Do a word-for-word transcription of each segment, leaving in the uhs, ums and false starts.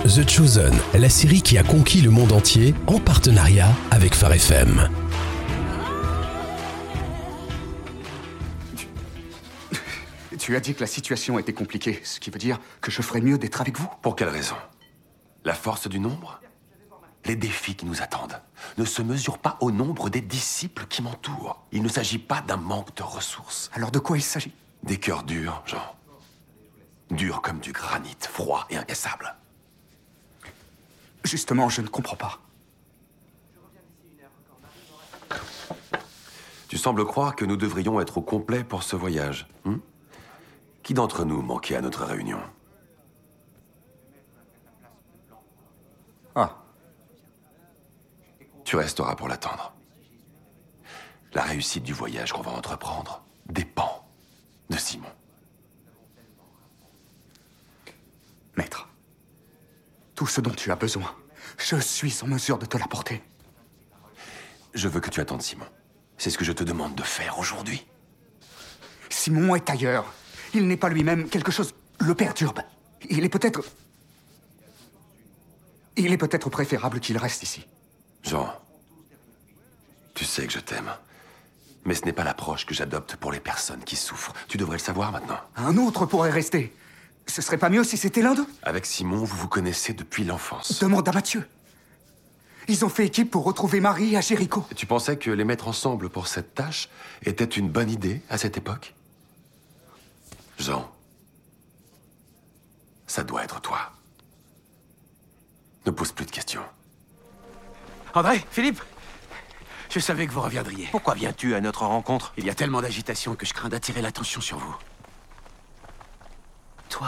The Chosen, la série qui a conquis le monde entier en partenariat avec Phare F M. Tu... tu as dit que la situation était compliquée, ce qui veut dire que je ferais mieux d'être avec vous. Pour quelle raison? La force du nombre? Les défis qui nous attendent ne se mesurent pas au nombre des disciples qui m'entourent. Il ne s'agit pas d'un manque de ressources. Alors de quoi il s'agit? Des cœurs durs, Jean. Durs comme du granit, froid et incassable. Justement, je ne comprends pas. Tu sembles croire que nous devrions être au complet pour ce voyage. Hein? Qui d'entre nous manquait à notre réunion? Ah. Tu resteras pour l'attendre. La réussite du voyage qu'on va entreprendre dépend de Simon. Maître, tout ce dont tu as besoin, je suis en mesure de te l'apporter. Je veux que tu attendes Simon. C'est ce que je te demande de faire aujourd'hui. Simon est ailleurs. Il n'est pas lui-même. Quelque chose le perturbe. Il est peut-être... Il est peut-être préférable qu'il reste ici. Jean, tu sais que je t'aime. Mais ce n'est pas l'approche que j'adopte pour les personnes qui souffrent. Tu devrais le savoir maintenant. Un autre pourrait rester. Ce serait pas mieux si c'était l'un d'eux? Avec Simon, vous vous connaissez depuis l'enfance. Demande à Mathieu. Ils ont fait équipe pour retrouver Marie à Jéricho. Et tu pensais que les mettre ensemble pour cette tâche était une bonne idée à cette époque? Jean, ça doit être toi. Ne pose plus de questions. André, Philippe, je savais que vous reviendriez. Pourquoi viens-tu à notre rencontre? Il y a tellement d'agitation que je crains d'attirer l'attention sur vous. Toi,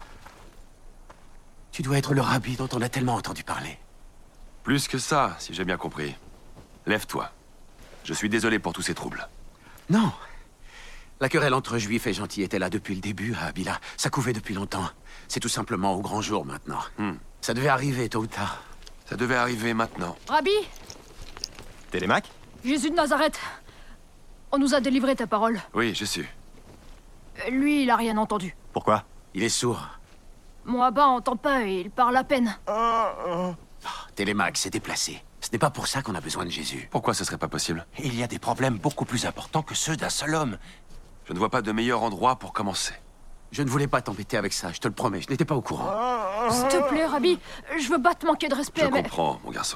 tu dois être le rabbi dont on a tellement entendu parler. Plus que ça, si j'ai bien compris. Lève-toi. Je suis désolé pour tous ces troubles. Non. La querelle entre juifs et gentils était là depuis le début, à Abila. Ça couvait depuis longtemps. C'est tout simplement au grand jour maintenant. Hmm. Ça devait arriver tôt ou tard. Ça devait arriver maintenant. Rabbi, Télémaque? Jésus de Nazareth, on nous a délivré ta parole. Oui, j'ai su. Lui, il a rien entendu. Pourquoi? Il est sourd. Mon abbin entend pas et il parle à peine. Oh, Télémaque s'est déplacé. Ce n'est pas pour ça qu'on a besoin de Jésus. Pourquoi ce serait pas possible? Il y a des problèmes beaucoup plus importants que ceux d'un seul homme. Je ne vois pas de meilleur endroit pour commencer. Je ne voulais pas t'embêter avec ça, je te le promets. Je n'étais pas au courant. S'il te plaît, Rabbi, je veux pas te manquer de respect, Je mais... comprends, mon garçon.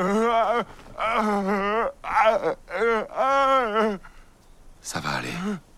Ça va aller.